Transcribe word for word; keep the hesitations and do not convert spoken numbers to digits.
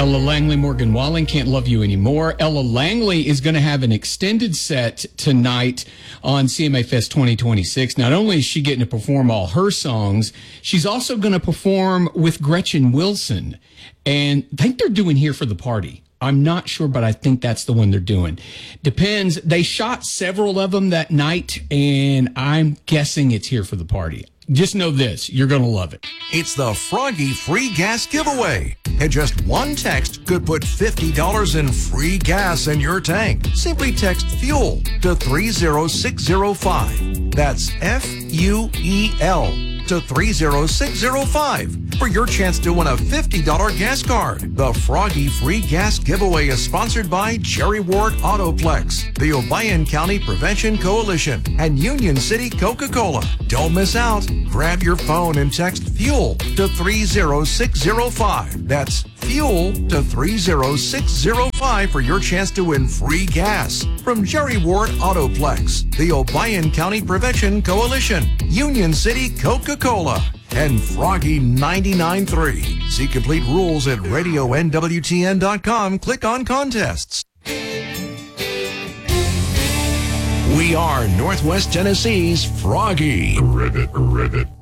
Ella Langley, Morgan Wallen, Can't Love You Anymore. Ella Langley is going to have an extended set tonight on C M A Fest twenty twenty-six. Not only is she getting to perform all her songs, she's also going to perform with Gretchen Wilson. And I think they're doing Here for the Party. I'm not sure, but I think that's the one they're doing. Depends. They shot several of them that night, and I'm guessing it's Here for the Party. Just know this, you're going to love it. It's the Froggy Free Gas Giveaway. And just one text could put fifty dollars in free gas in your tank. Simply text FUEL to three zero six zero five. That's F U E L to three zero six zero five for your chance to win a fifty dollars gas card. The Froggy Free Gas Giveaway is sponsored by Jerry Ward Autoplex, the Obion County Prevention Coalition, and Union City Coca-Cola. Don't miss out. Grab your phone and text FUEL to three zero six zero five. That's FUEL to three zero six zero five for your chance to win free gas from Jerry Ward Autoplex, the Obion County Prevention Coalition, Union City Coca-Cola, and Froggy ninety-nine point three. See complete rules at radio N W T N dot com. Click on contests. We are Northwest Tennessee's Froggy. Ribbit, ribbit.